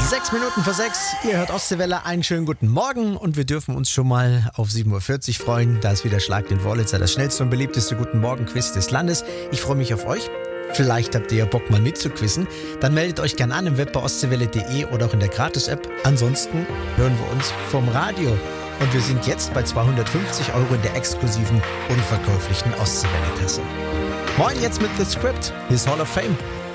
6 Minuten vor 6, ihr hört Ostseewelle, einen schönen guten Morgen und wir dürfen uns schon mal auf 7.40 Uhr freuen. Da ist wieder Schlag den Wurlitzer, das schnellste und beliebteste Guten Morgen-Quiz des Landes. Ich freue mich auf euch. Vielleicht habt ihr ja Bock mal mitzuquizzen. Dann meldet euch gern an im Web bei ostseewelle.de oder auch in der Gratis-App. Ansonsten hören wir uns vom Radio. Und wir sind jetzt bei 250 € in der exklusiven, unverkäuflichen Ostseewelle-Tasse. Moin jetzt mit The Script, his Hall of Fame.